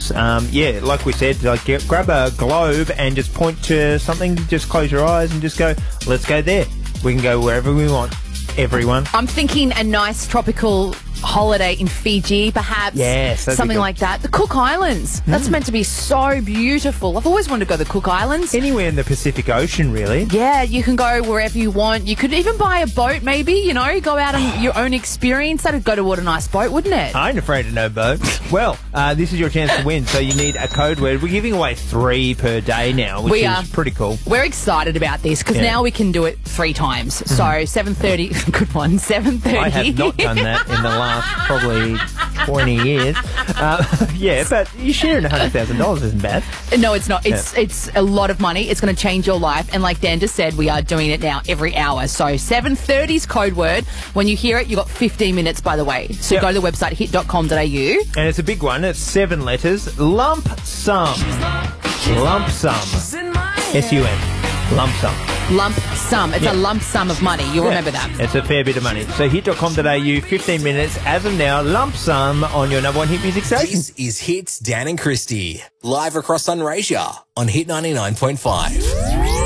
things. Yeah, like we said, like grab a globe and just point to something. Just close your eyes and just go, let's go there. We can go wherever we want, everyone. I'm thinking a nice tropical holiday in Fiji, perhaps. Yes, something like that. The Cook Islands. That's meant to be so beautiful. I've always wanted to go to the Cook Islands. Anywhere in the Pacific Ocean, really. Yeah, you can go wherever you want. You could even buy a boat, maybe, you know, go out on your own experience. That'd go to what a nice boat, wouldn't it? I ain't afraid of no boat. Well, this is your chance to win, so you need a code word. We're giving away 3 per day now, which is pretty cool. We're excited about this because now we can do it 3 times. So 7:30, good one, 7:30. I have not done that in the last probably 20 years. Yeah, but you sharing $100,000 isn't bad. No, it's not. It's a lot of money. It's going to change your life. And like Dan just said, we are doing it now every hour. So 7:30's code word. When you hear it, you've got 15 minutes, by the way. So go to the website, hit.com.au. And it's a big one. It's 7 letters. Lump sum. Lump sum. S-U-M. Lump sum. Lump sum. It's a lump sum of money. You'll remember that. It's a fair bit of money. So hit.com.au, 15 minutes as of now, lump sum on your number 1 hit music station. This is Hits Dan and Christy, live across Sunraysia on Hit 99.5.